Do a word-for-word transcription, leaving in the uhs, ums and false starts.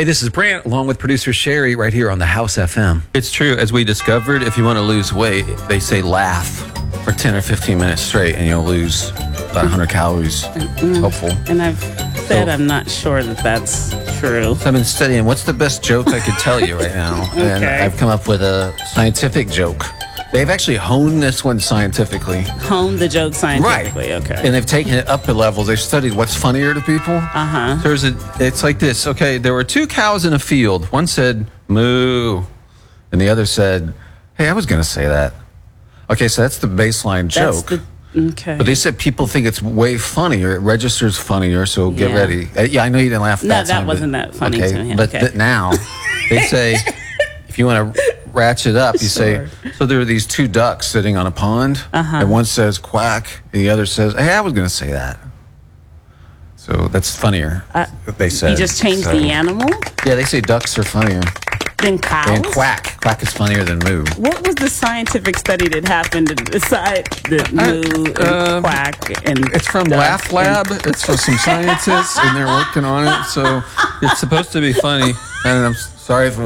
Hey, this is Brant, along with producer Sherry, right here on the House F M. It's true. As we discovered, if you want to lose weight, they say laugh for ten or fifteen minutes straight, and you'll lose about one hundred calories. Mm. Helpful. And I've said So- I'm not sure that that's true. So I've been studying what's the best joke I could tell you right now. And Okay. I've come up with a scientific joke. They've actually honed this one scientifically. Hone the joke scientifically. Okay. And they've taken it up a level. They've studied what's funnier to people. Uh-huh. There's a, it's like this. Okay, there were two cows in a field. One said, moo. And the other said, hey, I was going to say that. Okay, so that's the baseline That's joke. the, okay. But they said people think it's way funnier. It registers funnier, so get Yeah. ready. Uh, yeah, I know you didn't laugh at No, that that time, but- wasn't that funny okay, to me. But Okay. th- now they say if you want to ratchet up, you Sure. say, so there are these two ducks sitting on a pond, Uh-huh. and one says quack, and the other says, hey, I was going to say that. So that's funnier, Uh, they said. you just changed So- the animal? Yeah, they say ducks are funnier. Then cows? And quack. Quack is funnier than moo. What was the scientific study that happened to decide that moo and um, quack and It's from duck Laugh and- Lab. It's from some scientists, and they're working on it. So it's supposed to be funny. And I'm sorry if